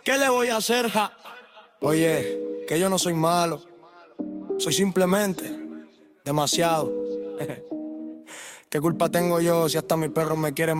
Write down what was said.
¿Qué le voy a hacer, ja? Oye, que yo no soy malo. Soy simplemente demasiado. ¿Qué culpa tengo yo si hasta mi perro me quiere